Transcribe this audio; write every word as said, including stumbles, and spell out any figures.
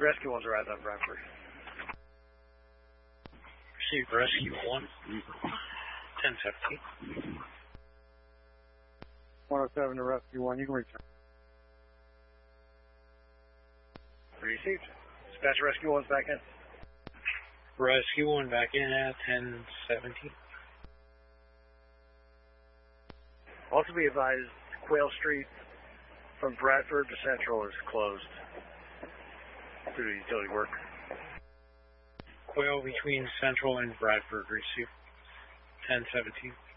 Rescue one's arrived on Bradford. Received Rescue one. ten seventeen. one oh seven to Rescue one, you can return. Received. Dispatch Rescue one's back in. Rescue one back in at ten seventeen. Also be advised, Quail Street from Bradford to Central is closed due to utility work. Quail between Central and Bradford received ten seventeen.